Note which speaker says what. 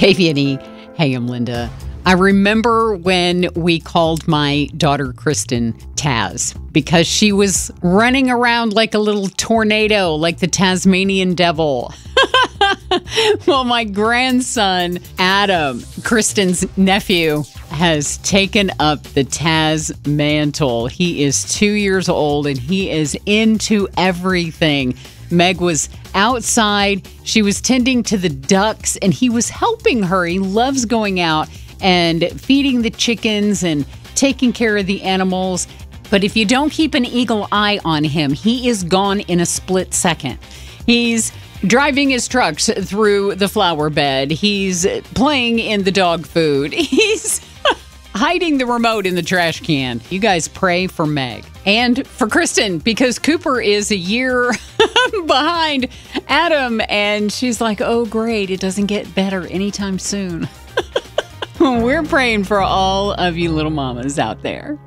Speaker 1: Hey, Vinny. Hey, I'm Linda. I remember when we called my daughter Kristen Taz because she was running around like a little tornado, like the Tasmanian devil. Well, my grandson, Adam, Kristen's nephew, has taken up the Taz mantle. He is 2 years old and he is into everything. Meg was outside. She was tending to the ducks and he was helping her. He loves going out and feeding the chickens and taking care of the animals. But if you don't keep an eagle eye on him, he is gone in a split second. He's driving his trucks through the flower bed. He's playing in the dog food. He's hiding the remote in the trash can. You guys pray for Meg and for Kristen because Cooper is a year behind Adam. And she's like, oh, great. It doesn't get better anytime soon. We're praying for all of you little mamas out there.